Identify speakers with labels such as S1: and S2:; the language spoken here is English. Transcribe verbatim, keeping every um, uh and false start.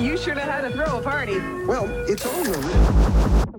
S1: You sure know how to throw a party.
S2: Well, it's all the...